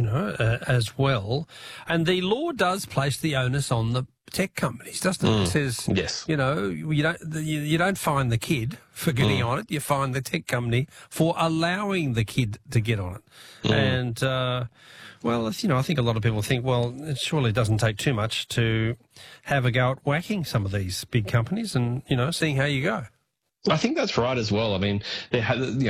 as well. And the law does place the onus on the tech companies, doesn't it? It says, yes. you don't fine the kid for getting on it. You fine the tech company for allowing the kid to get on it. And, well, I think a lot of people think, well, it surely doesn't take too much to have a go at whacking some of these big companies and, seeing how you go. I think that's right as well. I mean, the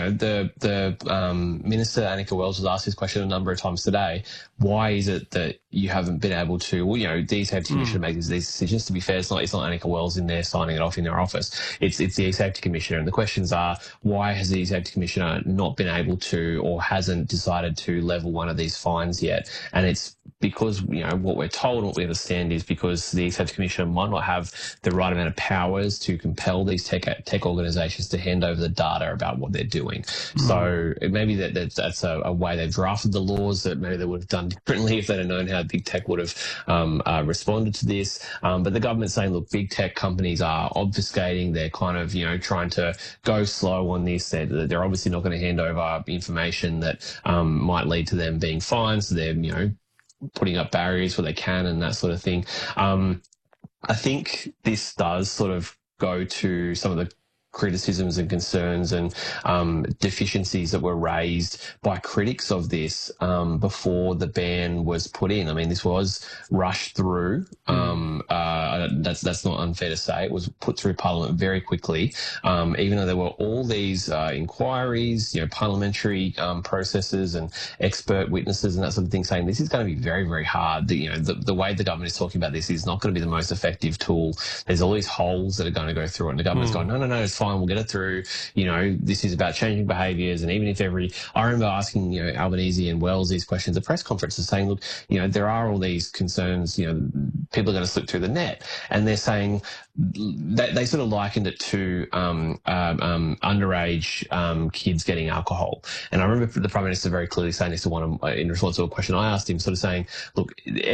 Minister Annika Wells was asked this question a number of times today. Why is it that you haven't been able to? Well, the E-Safety Commissioner makes these decisions. To be fair, it's not Annika Wells in there signing it off in their office. It's the E-Safety Commissioner, and the questions are: why has the E-Safety Commissioner not been able to, or hasn't decided to level one of these fines yet? And it's because what we're told, what we understand, is because the E-Safety Commissioner might not have the right amount of powers to compel these tech organisations to hand over the data about what they're doing. So maybe that's a way they've drafted the laws that maybe they would have done differently if they'd have known how big tech would have responded to this. But the government's saying, look, big tech companies are obfuscating. They're kind of trying to go slow on this. They're obviously not going to hand over information that might lead to them being fined. So they're putting up barriers where they can and that sort of thing. I think this does sort of go to some of the criticisms and concerns and deficiencies that were raised by critics of this before the ban was put in. I mean, this was rushed through. That's not unfair to say. It was put through Parliament very quickly, even though there were all these inquiries, parliamentary processes and expert witnesses and that sort of thing saying this is going to be very, very hard. The way the government is talking about this is not going to be the most effective tool. There's all these holes that are going to go through it, and the government's going, no, it's fine, we'll get it through. This is about changing behaviours, and even if I remember asking, Albanese and Wells these questions at press conferences saying, look, there are all these concerns, people are going to slip through the net, and they're saying they sort of likened it to underage kids getting alcohol. And I remember the Prime Minister very clearly saying this in response to a question I asked him, sort of saying, look,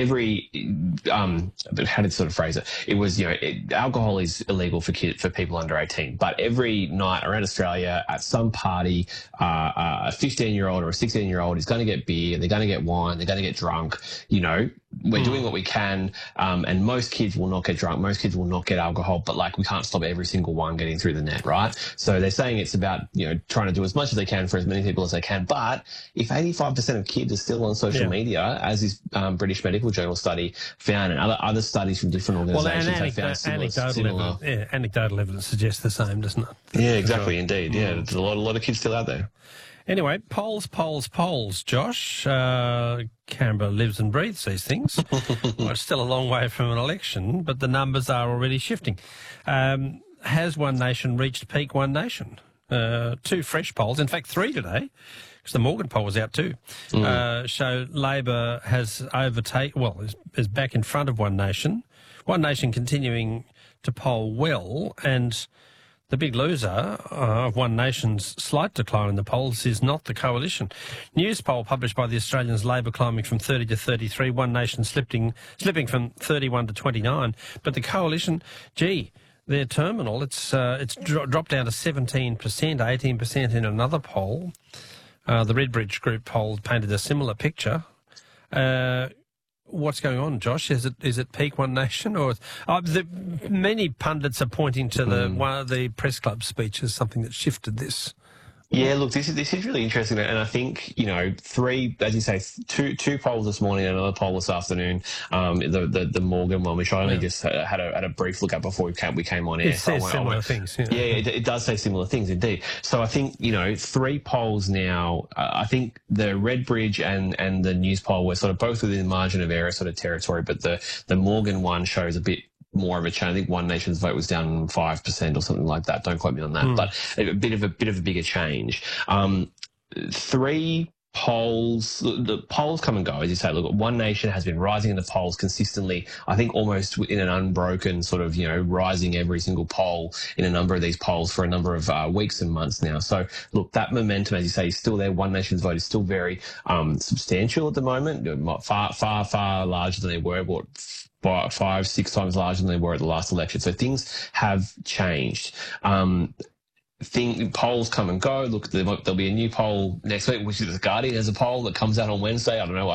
but how did sort of phrase it? It was, alcohol is illegal for people under 18, but every night around Australia at some party, a 15-year-old or a 16-year-old is going to get beer, they're going to get wine, they're going to get drunk. We're doing what we can, and most kids will not get drunk, most kids will not get alcohol, but we can't stop every single one getting through the net, right? So they're saying it's about, trying to do as much as they can for as many people as they can. But if 85% of kids are still on social media, as this British Medical Journal study found, and other studies from different organisations have found similar. Anecdotal evidence suggests the same, doesn't it? Yeah, exactly, indeed. Yeah, there's a lot of kids still out there. Anyway, polls, Josh. Canberra lives and breathes these things. Well, it's still a long way from an election, but the numbers are already shifting. Has One Nation reached peak One Nation? 2 fresh polls, in fact 3 today, because the Morgan poll was out too, show Labor has is back in front of One Nation. One Nation continuing to poll well, and the big loser of One Nation's slight decline in the polls is not the Coalition. News poll published by the Australians, Labor climbing from 30 to 33, One Nation slipping from 31 to 29. But the Coalition, they're terminal. It's dropped down to 17%, 18% in another poll. The Redbridge Group poll painted a similar picture. What's going on, Josh? Is it peak One Nation, or many pundits are pointing to one of the press club speech as something that shifted this? Yeah, look, this is really interesting, and I think 3, as you say, two polls this morning and another poll this afternoon. The Morgan one, which I only just had a brief look at before we came on air. It says similar things. Yeah, it does say similar things indeed. So I think 3 polls now. I think the Redbridge and the News poll were sort of both within the margin of error sort of territory, but the Morgan one shows a bit more of a change. I think One Nation's vote was down 5% or something like that. Don't quote me on that, but a bit of a bigger change. 3 polls, the polls come and go, as you say. Look, One Nation has been rising in the polls consistently, I think almost in an unbroken sort of, rising every single poll in a number of these polls for a number of weeks and months now. So, look, that momentum, as you say, is still there. One Nation's vote is still very substantial at the moment, far larger than they were, 5-6 times larger than they were at the last election. So things have changed. Polls come and go. Look, there'll be a new poll next week, which is The Guardian has a poll that comes out on Wednesday. I don't know.